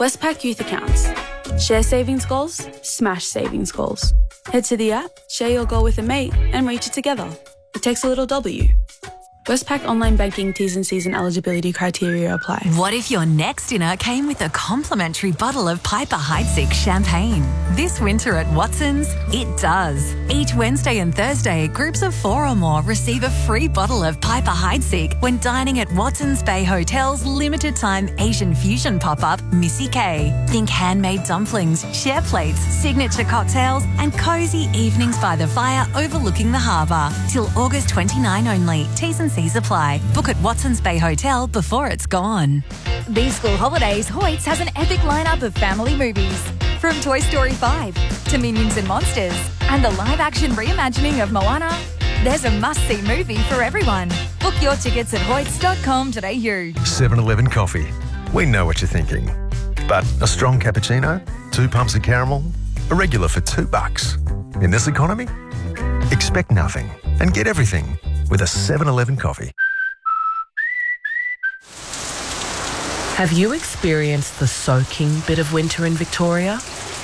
Westpac Youth Accounts. Share savings goals, smash savings goals. Head to the app, share your goal with a mate and reach it together. It takes a little W. Westpac Online Banking T's and C's and eligibility criteria apply. What if your next dinner came with a complimentary bottle of Piper Heidsieck champagne? This winter at Watson's, it does. Each Wednesday and Thursday, groups of 4 or more receive a free bottle of Piper Heidsieck when dining at Watson's Bay Hotel's limited-time Asian fusion pop-up, Missy K. Think handmade dumplings, share plates, signature cocktails and cosy evenings by the fire overlooking the harbour. Till August 29 only. T's and C's apply. Book at Watson's Bay Hotel before it's gone. These school holidays, Hoyts has an epic lineup of family movies. From Toy Story 5 to Minions and Monsters and the live-action reimagining of Moana, there's a must-see movie for everyone. Book your tickets at hoyts.com.au. 7-Eleven coffee. We know what you're thinking. But a strong cappuccino, 2 pumps of caramel, a regular for $2. In this economy, expect nothing and get everything with a 7-Eleven coffee. Have you experienced the soaking bit of winter in Victoria?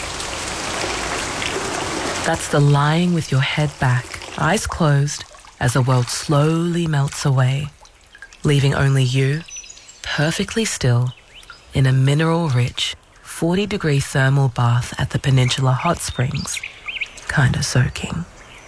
That's the lying with your head back, eyes closed, as the world slowly melts away, leaving only you, perfectly still, in a mineral-rich, 40-degree thermal bath at the Peninsula Hot Springs, kinda soaking.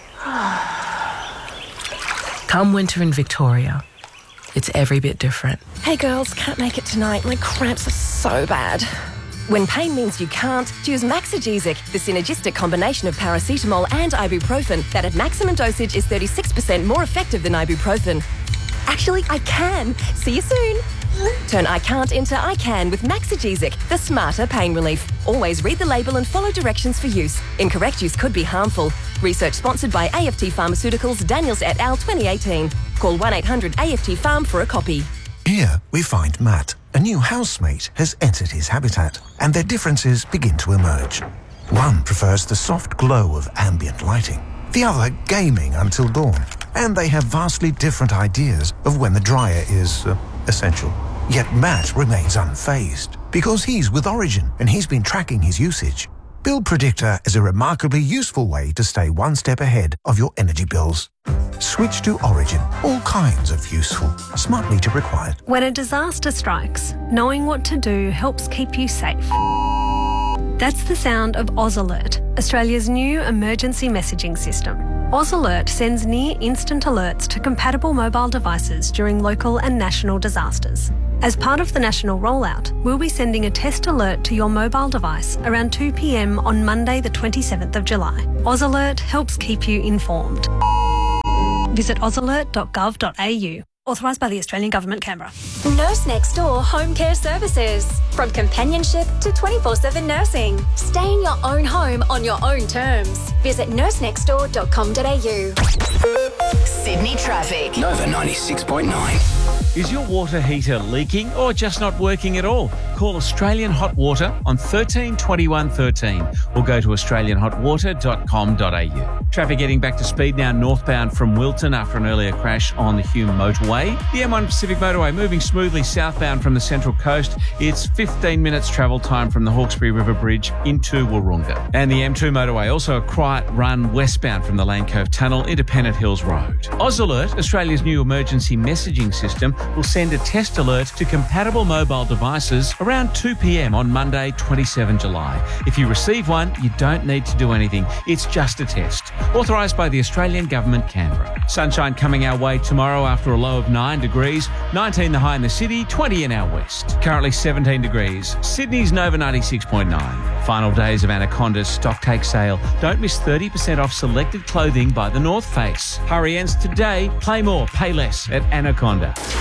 Come winter in Victoria, it's every bit different. Hey girls, can't make it tonight. My cramps are so bad. When pain means you can't, choose Maxigesic, the synergistic combination of paracetamol and ibuprofen that at maximum dosage is 36% more effective than ibuprofen. Actually, I can. See you soon. Turn I can't into I can with Maxigesic, the smarter pain relief. Always read the label and follow directions for use. Incorrect use could be harmful. Research sponsored by AFT Pharmaceuticals, Daniels et al. 2018. Call 1-800-AFT-PHARM for a copy. Here we find Matt. A new housemate has entered his habitat, and their differences begin to emerge. One prefers the soft glow of ambient lighting, the other gaming until dawn, and they have vastly different ideas of when the dryer is essential. Yet Matt remains unfazed because he's with Origin and he's been tracking his usage. Bill Predictor is a remarkably useful way to stay one step ahead of your energy bills. Switch to Origin. All kinds of useful. Smart meter required. When a disaster strikes, knowing what to do helps keep you safe. That's the sound of Oz Alert, Australia's new emergency messaging system. Oz Alert sends near-instant alerts to compatible mobile devices during local and national disasters. As part of the national rollout, we'll be sending a test alert to your mobile device around 2 p.m. on Monday the 27th of July. Oz Alert helps keep you informed. Visit ozalert.gov.au. Authorised by the Australian Government, Canberra. Nurse Next Door Home Care Services. From companionship to 24/7 nursing. Stay in your own home on your own terms. Visit nursenextdoor.com.au. Sydney traffic. Nova 96.9. Is your water heater leaking or just not working at all? Call Australian Hot Water on 13 21 13 or go to australianhotwater.com.au. Traffic getting back to speed now northbound from Wilton after an earlier crash on the Hume Motorway. The M1 Pacific Motorway moving smoothly southbound from the Central Coast. It's 15 minutes travel time from the Hawkesbury River Bridge into Wahroonga. And the M2 Motorway also a quiet run westbound from the Lane Cove Tunnel into Pennant Hills Road. Oz Alert, Australia's new emergency messaging system, will send a test alert to compatible mobile devices around 2 p.m. on Monday, 27 July. If you receive one, you don't need to do anything. It's just a test. Authorised by the Australian Government, Canberra. Sunshine coming our way tomorrow after a low of 9 degrees, 19 the high in the city, 20 in our west. Currently 17 degrees. Sydney's Nova 96.9. Final days of Anaconda's stocktake sale. Don't miss 30% off selected clothing by the North Face. Hurry ends today. Play more, pay less at Anaconda. This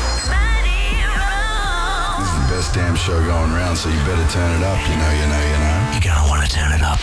is the best damn show going around, so you better turn it up, you know. You're gonna want to turn it up.